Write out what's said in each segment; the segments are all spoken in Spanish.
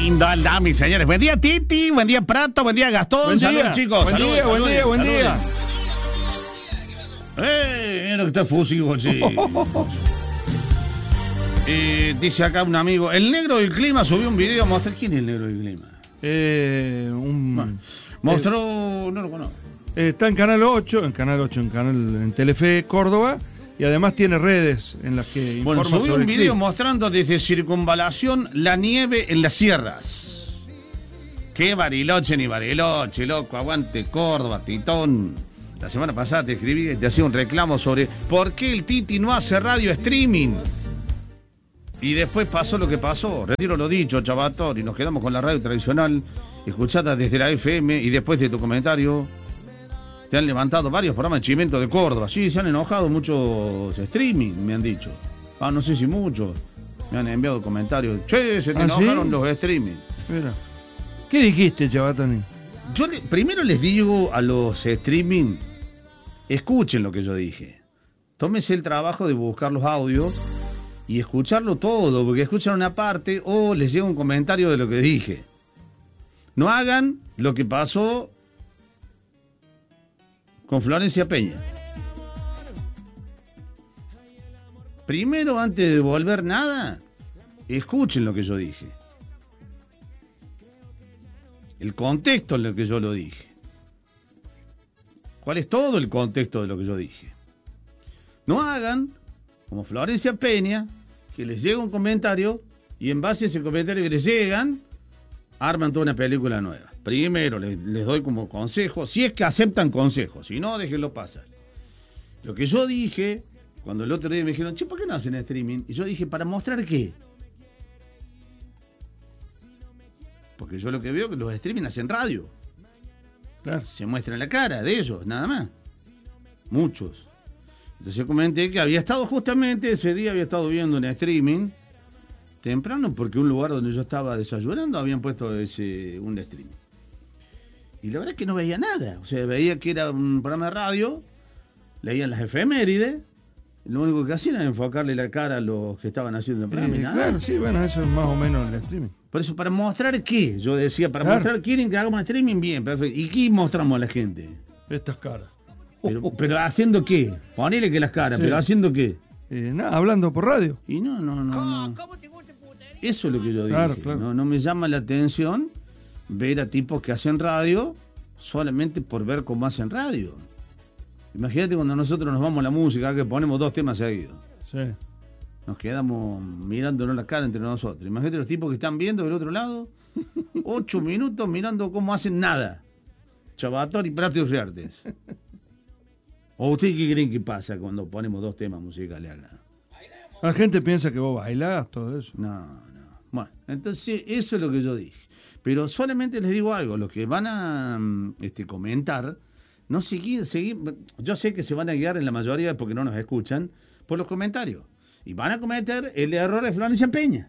lindo, Aldami, señores. Buen día, Titi. Buen día, Prato. Buen día, Gastón. Buen Saludos, día, chicos. buen Saludos, día, saludos, buen día, buen saludos. día. Mira que está fusivo, sí. Dice acá un amigo, el negro del clima subió un video. ¿Quién es el negro del clima? Mostró, no lo conozco. Está en Canal 8, en Telefe Córdoba, y además tiene redes en las que informa Subió sobre un el video clima. mostrando desde Circunvalación la nieve en las sierras. Qué Bariloche ni Bariloche, loco, aguante Córdoba, Titón. La semana pasada te escribí y te hacía un reclamo sobre por qué el Titi no hace radio streaming. Y después pasó lo que pasó. Retiro lo dicho, Chavator, y nos quedamos con la radio tradicional, escuchada desde la FM, y después de tu comentario, te han levantado varios programas de Chimento de Córdoba. Sí, se han enojado muchos streaming, me han dicho. No sé si muchos. Me han enviado comentarios. Che, se te enojaron, ¿sí?, los streaming. Mira. ¿Qué dijiste, Chavatoni? Yo primero les digo a los streaming, escuchen lo que yo dije. Tómense el trabajo de buscar los audios y escucharlo todo, porque escuchan una parte o les llega un comentario de lo que dije. No hagan lo que pasó con Florencia Peña. Primero, antes de devolver nada, escuchen lo que yo dije. El contexto en lo que yo lo dije. ¿Cuál es todo el contexto de lo que yo dije? No hagan como Florencia Peña, que les llega un comentario y en base a ese comentario que les llegan, arman toda una película nueva. Primero les doy como consejo, si es que aceptan consejos, si no, déjenlo pasar. Lo que yo dije, cuando el otro día me dijeron, che, ¿por qué no hacen streaming? Y yo dije, ¿para mostrar qué? Porque yo lo que veo es que los streaming hacen radio. Claro. Se muestra la cara de ellos, nada más. Muchos. Entonces yo comenté que había estado justamente ese día, había estado viendo un streaming temprano, porque un lugar donde yo estaba desayunando habían puesto un streaming. Y la verdad es que no veía nada. O sea, veía que era un programa de radio, leían las efemérides, lo único que hacían era enfocarle la cara a los que estaban haciendo el programa. Claro, sí, bueno, eso es más o menos el streaming. Por eso, ¿para mostrar qué? Yo decía, para mostrar, quieren que hagamos streaming, bien, perfecto. ¿Y qué mostramos a la gente? Estas caras. Pero ¿haciendo qué? Ponele que las caras, Sí. pero ¿haciendo qué? Nada, hablando por radio. Y no. ¿Cómo te gusta putería? Eso es lo que yo dije. Claro. No me llama la atención ver a tipos que hacen radio solamente por ver cómo hacen radio. Imagínate cuando nosotros nos vamos a la música, que ponemos 2 temas seguidos. Sí. Nos quedamos mirándonos la cara entre nosotros. Imagínate los tipos que están viendo del otro lado, 8 minutos mirando cómo hacen nada. Chavator y Prato y Riartes. ¿O ustedes qué creen que pasa cuando ponemos 2 temas musicales acá? La gente piensa que vos bailás, todo eso. No. Bueno, entonces eso es lo que yo dije. Pero solamente les digo algo, los que van a comentar, no seguir. Yo sé que se van a guiar en la mayoría, porque no nos escuchan, por los comentarios. Y van a cometer el error de Florencia Peña.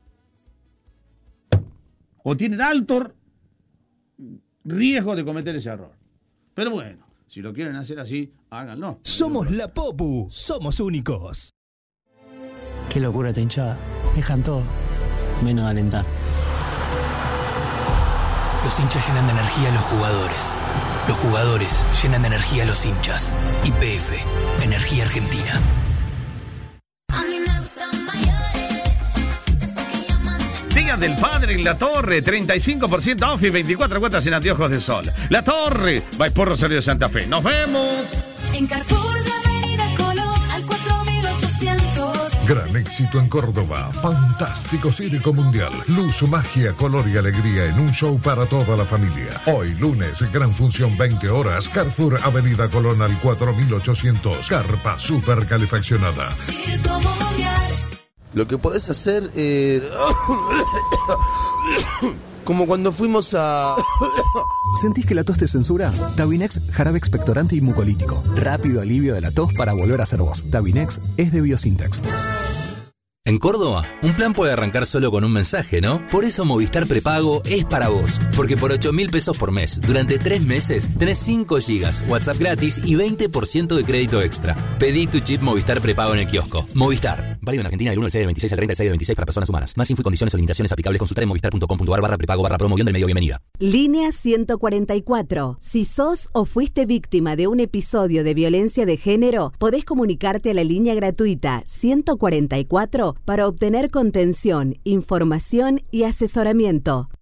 O tienen alto riesgo de cometer ese error. Pero bueno, si lo quieren hacer así, háganlo. Somos la Popu, somos únicos. Qué locura esta hinchada. Dejan todo, menos de alentar. Los hinchas llenan de energía a los jugadores. Los jugadores llenan de energía a los hinchas. YPF, Energía Argentina. Día del Padre en La Torre, 35% off y 24 cuotas en anteojos de sol. La Torre, va por Rosario de Santa Fe. ¡Nos vemos! En Carrefour de Avenida Colón al 4800. Gran éxito en Córdoba, fantástico circo mundial, luz, magia, color y alegría en un show para toda la familia. Hoy lunes, gran función 20 horas, Carrefour Avenida Colón al 4800, carpa super calefaccionada. Circo mundial. Lo que podés hacer como cuando fuimos a... ¿Sentís que la tos te censura? Tabinex, jarabe expectorante y mucolítico. Rápido alivio de la tos para volver a ser vos. Tabinex es de Biosintex. En Córdoba, un plan puede arrancar solo con un mensaje, ¿no? Por eso Movistar Prepago es para vos. Porque por 8.000 pesos por mes, durante 3 meses, tenés 5 gigas, WhatsApp gratis y 20% de crédito extra. Pedí tu chip Movistar Prepago en el kiosco. Movistar. Válido en Argentina del 1 del 6 del 26 al 30 del 6 del 26 para personas humanas. Más info y condiciones o limitaciones aplicables. Consultar en movistar.com.ar/prepago/promoción del medio. Bienvenida. Línea 144. Si sos o fuiste víctima de un episodio de violencia de género, podés comunicarte a la línea gratuita 144 para obtener contención, información y asesoramiento.